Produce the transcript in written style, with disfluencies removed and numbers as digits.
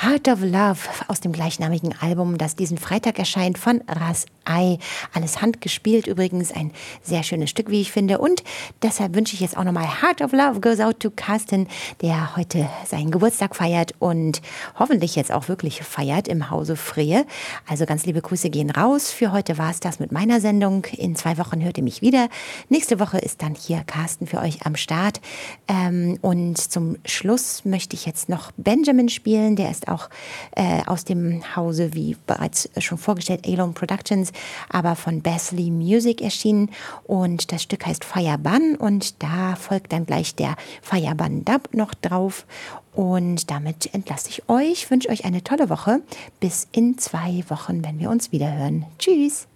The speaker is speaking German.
Heart of Love aus dem gleichnamigen Album, das diesen Freitag erscheint, von Ras Ai. Alles handgespielt übrigens, ein sehr schönes Stück, wie ich finde. Und deshalb wünsche ich jetzt auch nochmal Heart of Love goes out to Carsten, der heute seinen Geburtstag feiert und hoffentlich jetzt auch wirklich feiert im Hause Frehe. Also ganz liebe Grüße gehen raus. Für heute war es das mit meiner Sendung. In 2 Wochen hört ihr mich wieder. Nächste Woche ist dann hier Carsten für euch am Start. Und zum Schluss möchte ich jetzt noch Benjamin spielen. Der ist auch aus dem Hause, wie bereits schon vorgestellt, Alone Productions, aber von Basley Music erschienen. Und das Stück heißt Fireban und da folgt dann gleich der Fireban Dub noch drauf. Und damit entlasse ich euch, wünsche euch eine tolle Woche. Bis in 2 Wochen, wenn wir uns wieder hören. Tschüss!